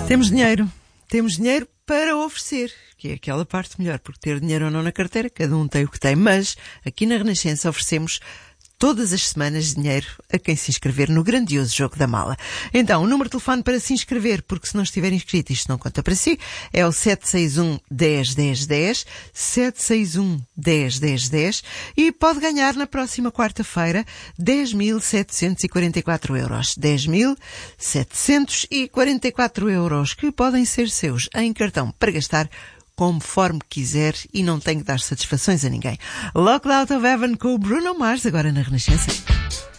Temos dinheiro para oferecer, que é aquela parte melhor, porque ter dinheiro ou não na carteira, cada um tem o que tem, mas aqui na Renascença oferecemos todas as semanas dinheiro a quem se inscrever no grandioso jogo da mala. Então, o número de telefone para se inscrever, porque se não estiver inscrito isto não conta para si, é o 761 10 10 10, 761 10 10 10, e pode ganhar na próxima quarta-feira 10.744 euros. 10.744 euros que podem ser seus em cartão para gastar conforme quiser e não tem que dar satisfações a ninguém. Locked Out of Heaven com o Bruno Mars, agora na Renascença.